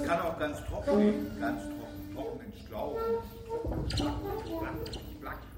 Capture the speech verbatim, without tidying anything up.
kann auch ganz trocken liegen, ganz trocken, trocken in Schlauch, trocken, schlack, schlack, schlack.